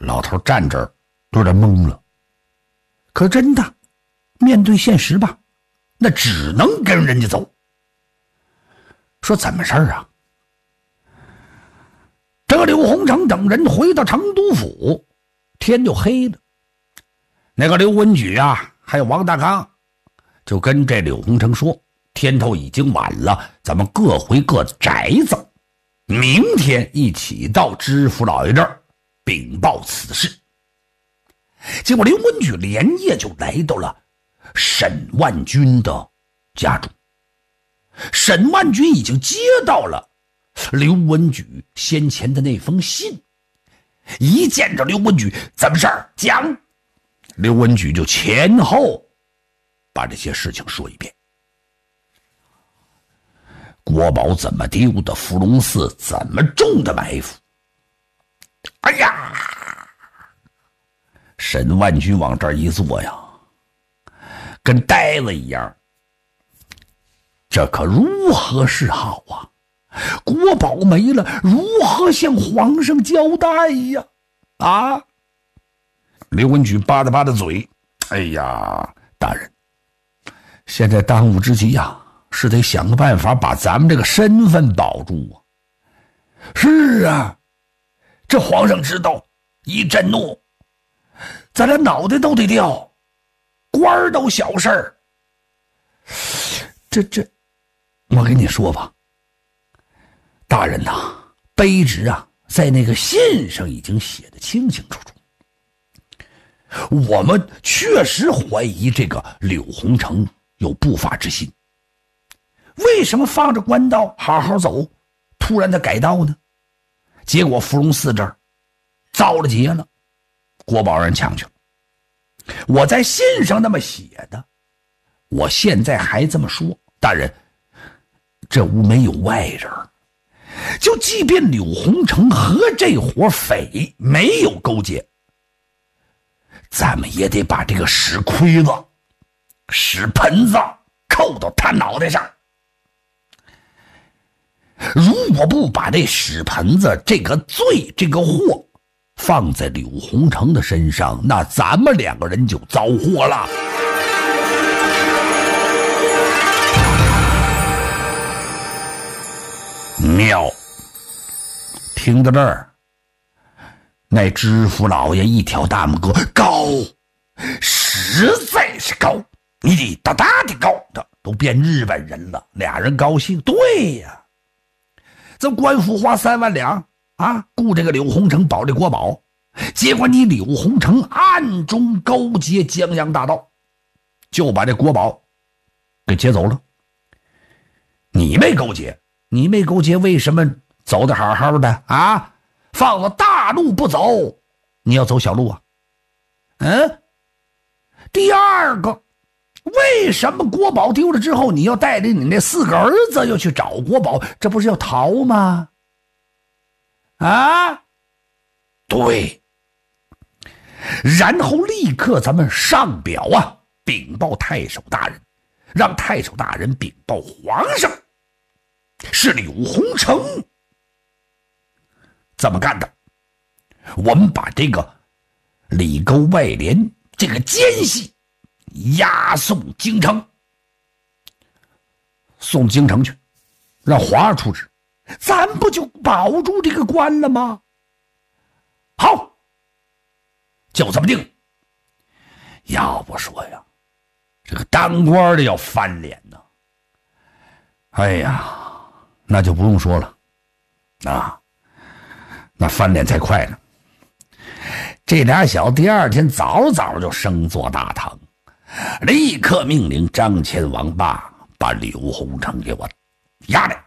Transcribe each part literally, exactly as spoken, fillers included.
老头站这儿有点懵了，可真的面对现实吧，那只能跟人家走。说怎么事儿啊？这个柳洪成等人回到成都府，天就黑了。那个刘文举啊，还有王大刚，就跟这柳洪成说，天头已经晚了，咱们各回各宅子，明天一起到知府老爷这儿禀报此事。结果刘文举连夜就来到了沈万军的家中。沈万军已经接到了刘文举先前的那封信，一见着刘文举，怎么事儿讲。刘文举就前后把这些事情说一遍。国宝怎么丢的，芙蓉寺怎么中的埋伏。哎呀，沈万军往这儿一坐呀，跟呆子一样。这可如何是好啊？国宝没了，如何向皇上交代呀？啊！刘文举吧嗒吧嗒嘴，哎呀，大人，现在当务之急呀，是得想个办法把咱们这个身份保住啊。是啊，这皇上知道一震怒，咱俩脑袋都得掉，官儿都小事儿。这这，我跟你说吧，大人呐，卑职啊，在那个信上已经写得清清楚楚。我们确实怀疑这个柳洪成有不法之心，为什么放着官道好好走，突然的改道呢？结果芙蓉寺这儿遭了劫了，国宝人抢去了。我在信上那么写的，我现在还这么说，大人，这屋没有外人，就即便柳洪成和这伙匪没有勾结，咱们也得把这个屎盔子、屎盆子扣到他脑袋上。如果不把这屎盆子这个罪、这个祸放在柳洪成的身上，那咱们两个人就遭祸了。妙！听到这儿，那知府老爷一挑大拇哥，高，实在是高，你得大大的高，的都变日本人了。俩人高兴，对呀，这官府花三万两啊，雇这个柳洪成保这国宝，结果你柳洪成暗中勾结江洋大盗，就把这国宝给劫走了。你没勾结，你没勾结，为什么走得好好的啊？放了大路不走，你要走小路啊？嗯。第二个，为什么国宝丢了之后，你要带着你那四个儿子要去找国宝？这不是要逃吗？啊，对。然后立刻咱们上表啊，禀报太守大人，让太守大人禀报皇上，是柳洪成这么干的。我们把这个里沟外连这个奸细押送京城，送京城去，让皇上处置，咱不就保住这个官了吗？好，就这么定。要不说呀，这个当官的要翻脸呢。哎呀，那就不用说了啊，那翻脸才快呢。这俩小第二天早早就升做大堂，立刻命令张骞王霸把柳洪成给我押来。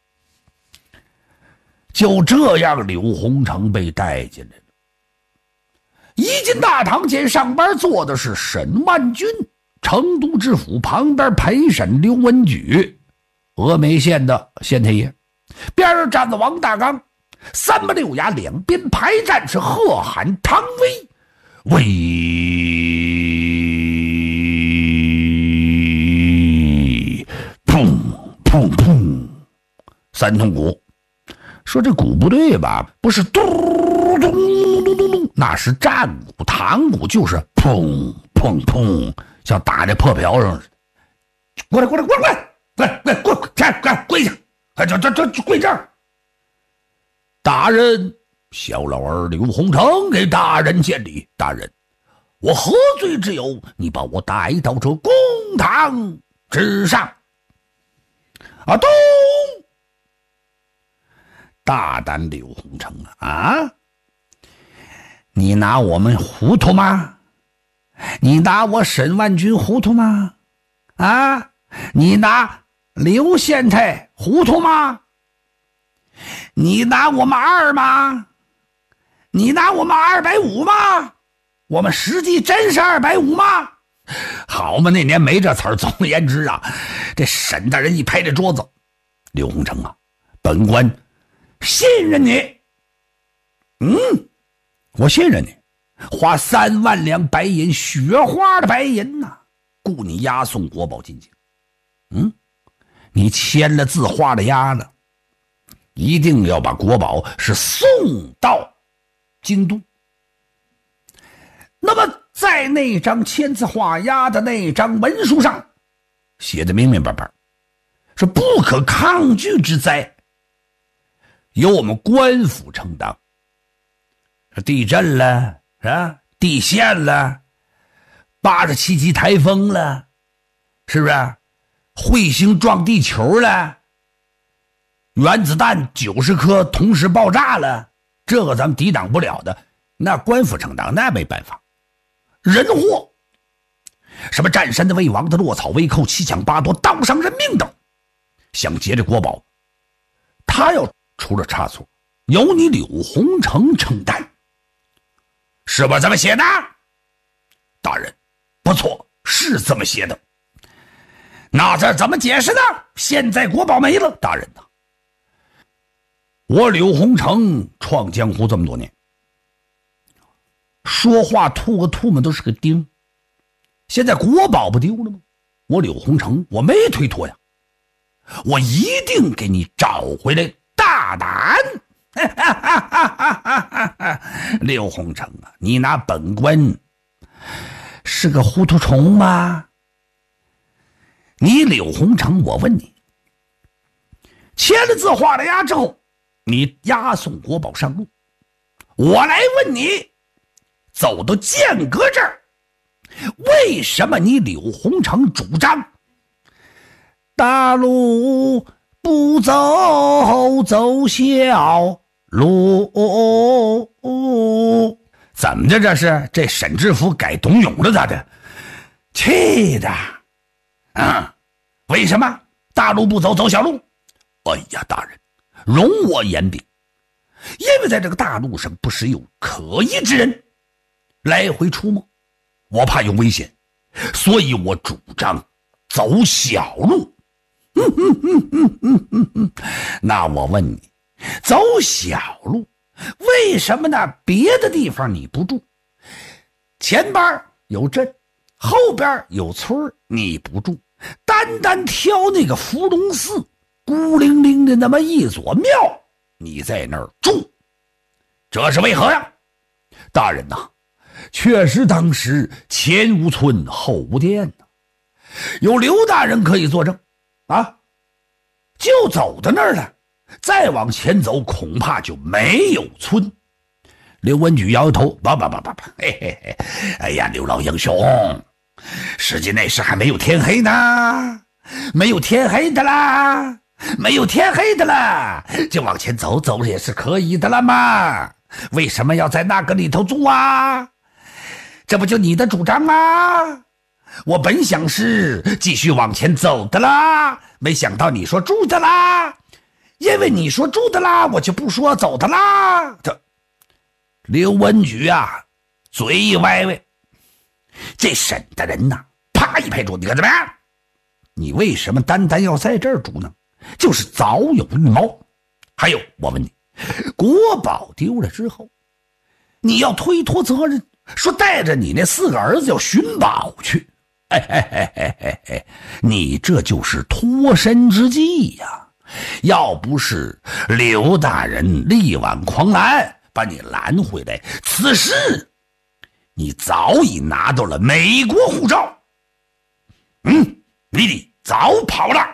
就这样，柳洪成被带进来了。一进大堂前，上班坐的是沈万军，成都知府旁边陪审刘文举，峨眉县的县太爷，边上站着王大刚，三把六牙两边排站，是喝喊唐威，威砰砰砰，三通鼓。说这鼓不对吧？不是咚咚咚咚咚， 那是战鼓，堂鼓就是砰砰砰，像打在破瓢上似的。过来过来过来过来过来过来过来跪下，哎，这这这跪这儿。大人，小老儿刘洪成给大人见礼。大人，我何罪之有？你把我带到这公堂之上。啊，咚！大胆刘洪成啊！啊，你拿我们糊涂吗？你拿我沈万军糊涂吗？啊，你拿刘县太糊涂吗？你拿我们二吗？你拿我们二百五吗？我们实际真是二百五吗？好嘛，那年没这词儿。总而言之啊，这沈大人一拍这桌子，刘洪成啊，本官信任你。嗯，我信任你，花三万两白银，雪花的白银呐、啊，雇你押送国宝进京。嗯，你签了字，画了押了，一定要把国宝是送到京都。那么在那张签字画押的那张文书上写的明明白白，是不可抗拒之灾，由我们官府承担。地震了是吧？地陷了，八十七级台风了，是不是？彗星撞地球了，原子弹九十颗同时爆炸了，这个咱们抵挡不了的，那官府承担，那没办法。人祸，什么占山的、魏王的、落草为寇、七抢八夺、刀伤人命等，想劫这国宝，他要出了差错，由你柳洪成承担，是不这么写的？大人，不错，是这么写的。那这怎么解释呢？现在国宝没了，大人呐，我柳洪成创江湖这么多年，说话吐个唾沫都是个钉。现在国宝不丢了吗？我柳洪成我没推脱呀，我一定给你找回来。大胆！柳洪成啊，你拿本官是个糊涂虫吗？你柳洪成，我问你，签了字画了押之后，你押送国宝上路，我来问你，走到剑阁这儿，为什么你柳洪成主张大路不走走小路？怎么的？这是这沈知府改董永了？咋的？气的啊！为什么大路不走走小路？哎呀，大人，容我言禀，因为在这个大路上不时有可疑之人来回出没，我怕有危险，所以我主张走小路。嗯嗯嗯嗯嗯嗯嗯，那我问你，走小路为什么呢？别的地方你不住，前边有镇，后边有村，你不住，单单挑那个伏龙寺孤零零的那么一所庙，你在那儿住，这是为何呀？大人呐，确实当时前无村后无店呐，有刘大人可以作证啊，就走到那儿了，再往前走恐怕就没有村。刘文举摇摇头，不不不不不，嘿嘿嘿，哎呀，刘老英雄，实际那时还没有天黑呢，没有天黑的啦，没有天黑的啦，就往前走走也是可以的了嘛。为什么要在那个里头住啊？这不就你的主张吗？我本想是继续往前走的啦，没想到你说住的啦，因为你说住的啦，我就不说走的啦。这刘文举啊，嘴一歪歪，这沈的人呐，啪一拍桌，你看怎么样？你为什么单单要在这儿住呢？就是早有预谋。还有，我问你，国宝丢了之后，你要推脱责任，说带着你那四个儿子要寻宝去，哎哎哎哎哎哎，你这就是脱身之计呀！要不是刘大人力挽狂澜， 把你拦回来，此时你早已拿到了美国护照。嗯，你得早跑了。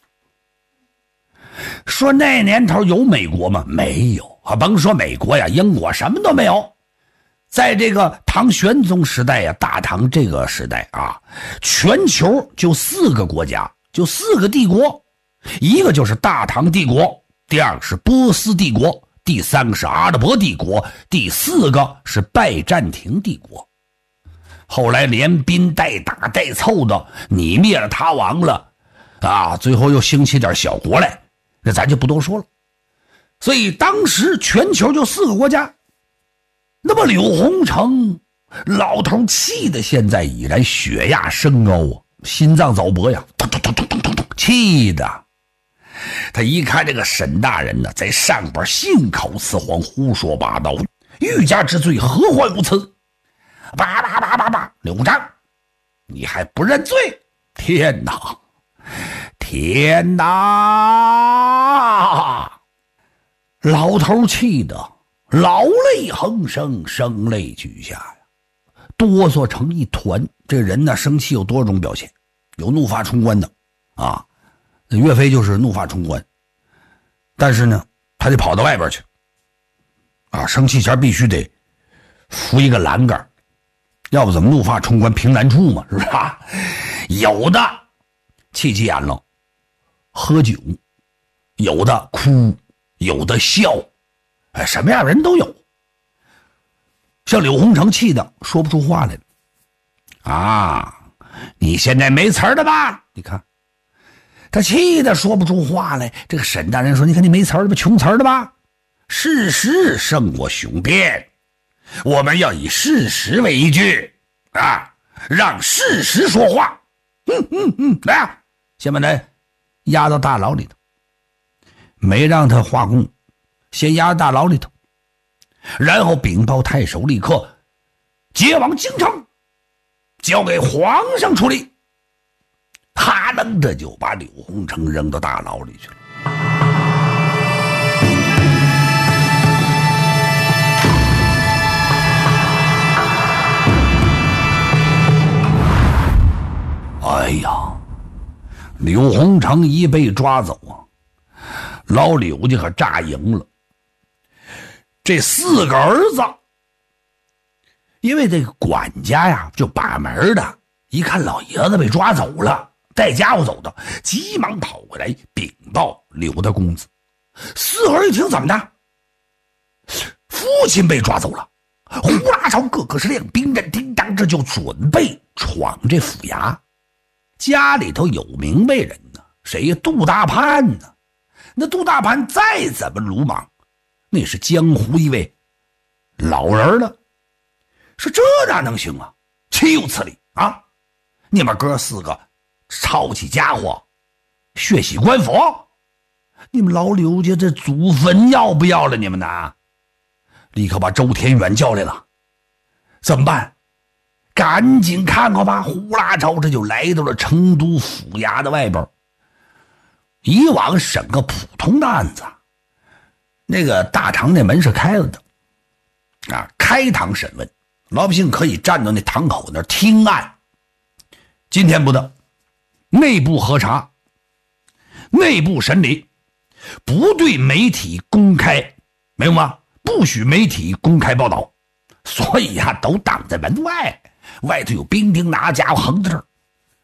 说那年头有美国吗？没有啊，甭说美国呀，英国什么都没有。在这个唐玄宗时代呀，大唐这个时代啊，全球就四个国家，就四个帝国，一个就是大唐帝国，第二个是波斯帝国，第三个是阿拉伯帝国，第四个是拜占庭帝国。后来连兵带打带凑的，你灭了他亡了啊，最后又兴起点小国来，那咱就不多说了。所以当时全球就四个国家。那么柳洪城老头气的现在已然血压升高啊，心脏早搏呀，咚咚咚咚咚咚咚，气的他一看这个沈大人呢，在上边信口雌黄，胡说八道，欲加之罪，何患无辞？叭叭叭叭叭，柳洪章，你还不认罪？天哪，天哪！老头气的老泪横生，声泪俱下呀，哆嗦成一团。这人呢，生气有多种表现，有怒发冲冠的啊，岳飞就是怒发冲冠，但是呢，他得跑到外边去啊，生气前必须得扶一个栏杆，要不怎么怒发冲冠凭栏处嘛，是不是啊？有的气急眼了喝酒，有的哭，有的笑，哎，什么样的人都有。像柳洪城气的说不出话来了啊！你现在没词儿了吧？你看他气的说不出话来。这个沈大人说：“你看你没词儿了吧？穷词儿了吧？事实胜过雄辩，我们要以事实为依据啊，让事实说话。”嗯嗯嗯，来啊，先把他押到大牢里头，没让他画供，先押到大牢里头，然后禀报太守，立刻接往京城，交给皇上处理。哈楞的就把柳洪城扔到大牢里去了。哎呀，柳洪城一被抓走啊，老柳家可炸营了。这四个儿子，因为这个管家呀，就把门的，一看老爷子被抓走了，带家伙走的，急忙跑回来禀报柳大公子。四个人一听，怎么的？父亲被抓走了，呼啦朝个个是亮兵刃，叮当这就准备闯这府衙。家里头有明白人呢，谁呀？杜大潘呢？那杜大潘再怎么鲁莽，那是江湖一位老人了。说这哪能行啊？岂有此理啊！你们哥四个抄起家伙，血洗官府，你们老柳家这祖坟要不要了？你们呢？立刻把周天远叫来了。怎么办？赶紧看看吧！呼啦朝这就来到了成都府衙的外边。以往审个普通的案子，那个大堂那门是开了的啊，开堂审问，老百姓可以站到那堂口那儿听案。今天不得，内部核查，内部审理，不对媒体公开，明白吗？不许媒体公开报道。所以呀、啊，都挡在门外，外头有兵丁拿家伙横在这儿。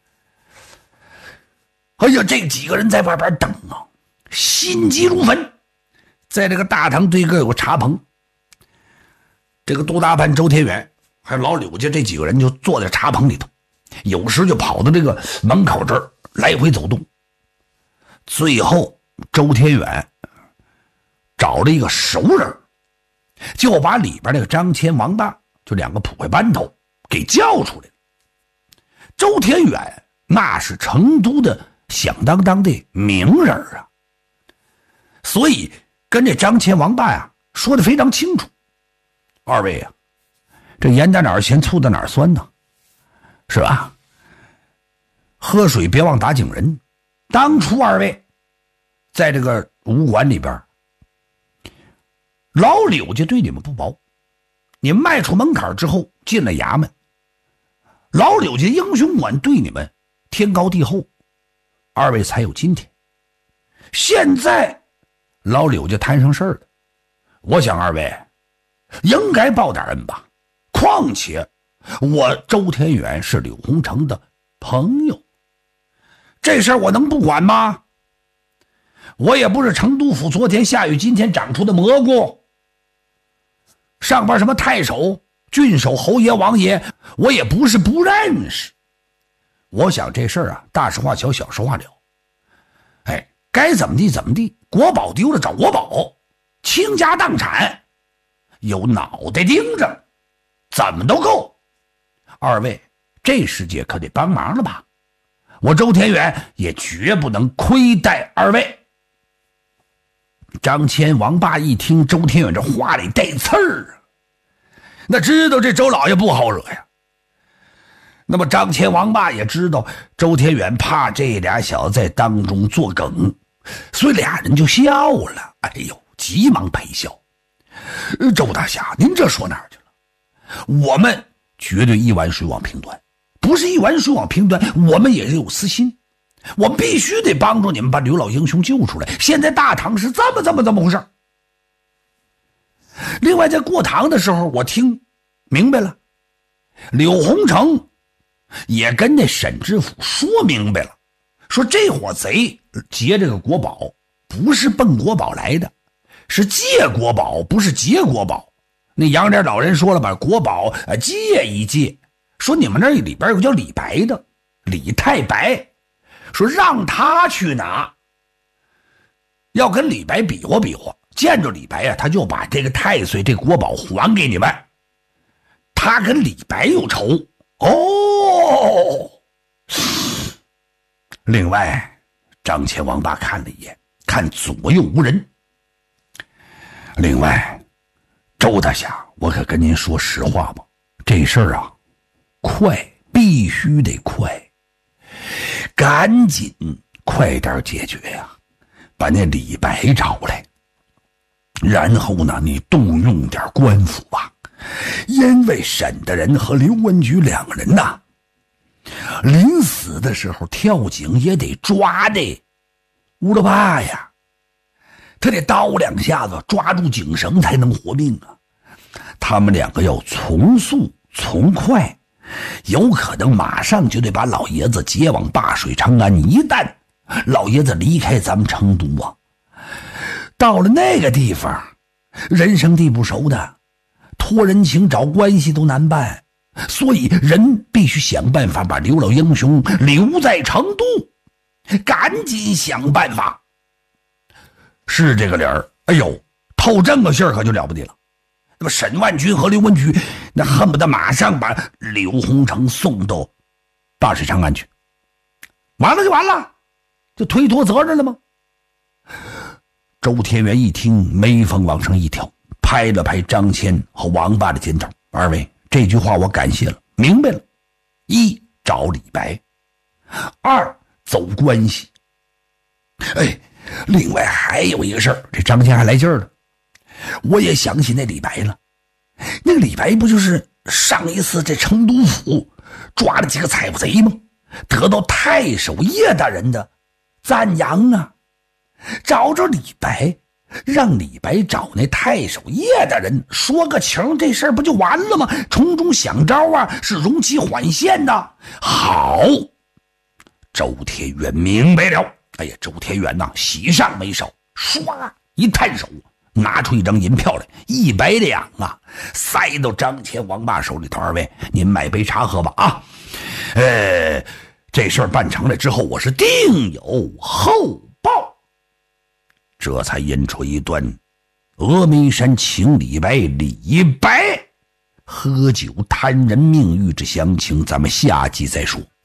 哎呀，这几个人在外边等啊，心急如焚。在这个大堂对个有个茶棚，这个杜大潘、周天远还有老柳家这几个人就坐在茶棚里头，有时就跑到这个门口这儿来回走动。最后周天远找了一个熟人，就把里边那个张谦、王八就两个捕快班头给叫出来了。周天远那是成都的响当当的名人啊，所以跟这张谦、王八呀说的非常清楚。二位啊，这盐在哪儿咸，醋在哪儿酸呢？是吧？喝水别忘打井人。当初二位在这个武馆里边老柳家对你们不薄，你们迈出门槛之后进了衙门，老柳家英雄馆对你们天高地厚，二位才有今天。现在老柳家摊上事儿了，我想二位应该报点恩吧。况且我周天远是柳洪成的朋友，这事儿我能不管吗？我也不是成都府昨天下雨今天长出的蘑菇，上边什么太守、郡守、侯爷、王爷，我也不是不认识。我想这事儿啊，大事化小，小事化了。哎，该怎么地怎么地，国宝丢了找国宝，倾家荡产，有脑袋盯着，怎么都够。二位，这世界可得帮忙了吧？我周天远也绝不能亏待二位。张骞、王霸一听周天远这话里带刺儿啊，那知道这周老爷不好惹呀。那么张骞、王霸也知道周天远怕这俩小子在当中作梗，所以俩人就笑了。哎呦，急忙陪笑。周大侠，您这说哪儿去了？我们绝对一碗水往平端，不是一碗水往平端，我们也是有私心。我们必须得帮助你们把刘老英雄救出来。现在大唐是这么这么这么回事。另外在过堂的时候我听明白了，柳洪成也跟那沈知府说明白了，说这伙贼劫这个国宝不是奔国宝来的，是借国宝，不是劫国宝。那杨家老人说了，把国宝借一借，说你们那里边有个叫李白的，李太白，说让他去拿，要跟李白比划比划，见着李白啊，他就把这个太岁这国宝还给你们。他跟李白有仇哦。另外张骞、王霸看了一眼，看左右无人。另外周大侠，我可跟您说实话吧，这事儿啊快，必须得快，赶紧快点解决呀、啊！把那李白找来，然后呢，你动用点官府吧，因为沈大人和刘文举两个人呐，临死的时候跳井也得抓的乌了巴呀，他得刀两下子抓住井绳才能活命啊。他们两个要从速从快，有可能马上就得把老爷子接往灞水长安。一旦老爷子离开咱们成都啊，到了那个地方人生地不熟的，托人情找关系都难办，所以人必须想办法把刘老英雄留在成都，赶紧想办法。是这个理儿，哎呦，透这个信儿可就了不得了。那么沈万军和刘文举那恨不得马上把柳洪成送到灞水长安去，完了就完了，就推脱责任了吗？周天元一听，眉峰往上一挑，拍了拍张骞和王霸的肩头，二位，这句话我感谢了，明白了。一，找李白；二，走关系。哎，另外还有一个事儿，这张骞还来劲儿了，我也想起那李白了。那个李白不就是上一次这成都府抓了几个采妇贼吗？得到太守叶大人的赞扬啊，找着李白，让李白找那太守叶大人说个情，这事儿不就完了吗？从中想招啊，是容其缓线的。好，周天元明白了。哎呀，周天元呐，喜上眉梢，唰一探手，拿出一张银票来，一百两啊，塞到张骞、王霸手里头。二位，您买杯茶喝吧啊！呃，这事儿办成了之后，我是定有后报。这才引出一段峨眉山请李白，李白喝酒贪人命欲之详情，咱们下集再说。